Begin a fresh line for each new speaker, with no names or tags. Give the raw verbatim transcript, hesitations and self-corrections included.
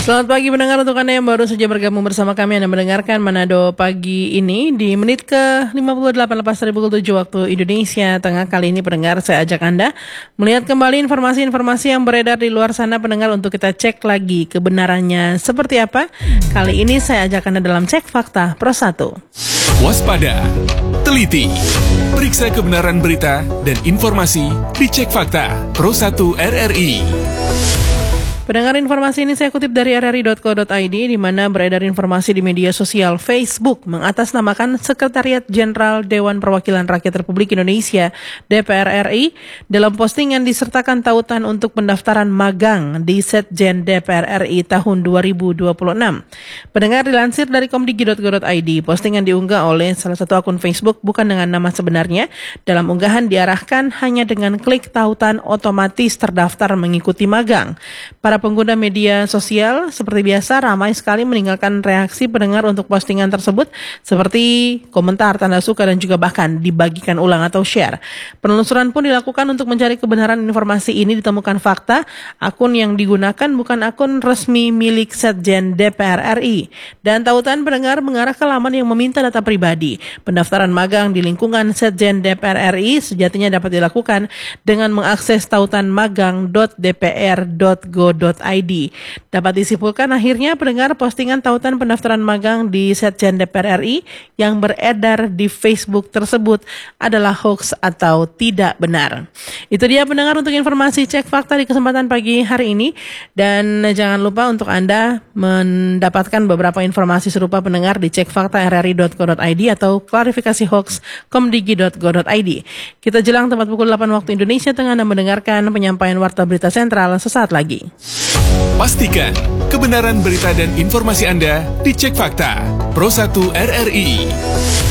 Selamat pagi pendengar, untuk Anda yang baru saja bergabung bersama kami. Anda mendengarkan Manado Pagi ini di menit ke lima puluh delapan lepas dari pukul tujuh waktu Indonesia Tengah. Kali ini pendengar, saya ajak Anda melihat kembali informasi-informasi yang beredar di luar sana pendengar, untuk kita cek lagi kebenarannya seperti apa. Kali ini saya ajak Anda dalam Cek Fakta Pro satu.
Waspada, teliti, periksa kebenaran berita dan informasi di Cek Fakta Pro satu R R I.
Pendengar, informasi ini saya kutip dari r r i dot co dot i d, di mana beredar informasi di media sosial Facebook mengatasnamakan Sekretariat Jenderal Dewan Perwakilan Rakyat Republik Indonesia D P R R I dalam postingan disertakan tautan untuk pendaftaran magang di Setjen D P R R I tahun dua ribu dua puluh enam. Pendengar, dilansir dari komdigi dot go dot i d, postingan diunggah oleh salah satu akun Facebook bukan dengan nama sebenarnya. Dalam unggahan diarahkan hanya dengan klik tautan otomatis terdaftar mengikuti magang. Para pengguna media sosial seperti biasa ramai sekali meninggalkan reaksi pendengar untuk postingan tersebut, seperti komentar, tanda suka, dan juga bahkan dibagikan ulang atau share. Penelusuran pun dilakukan untuk mencari kebenaran informasi ini. Ditemukan fakta akun yang digunakan bukan akun resmi milik Setjen D P R R I, dan tautan pendengar mengarah ke laman yang meminta data pribadi. Pendaftaran magang di lingkungan Setjen D P R R I sejatinya dapat dilakukan dengan mengakses tautan magang dot d p r dot go dot i d. Dapat disimpulkan akhirnya pendengar, postingan tautan pendaftaran magang di Setjen D P R R I yang beredar di Facebook tersebut adalah hoax atau tidak benar. Itu dia pendengar untuk informasi Cek Fakta di kesempatan pagi hari ini, dan jangan lupa untuk Anda mendapatkan beberapa informasi serupa pendengar di cek fakta r r i dot co dot i d atau klarifikasi hoax komdigi dot go dot i d. Kita jelang tepat pukul delapan waktu Indonesia Tengah. Anda mendengarkan penyampaian Warta Berita Sentral sesaat lagi.
Pastikan kebenaran berita dan informasi Anda di Cek Fakta Pro satu R R I.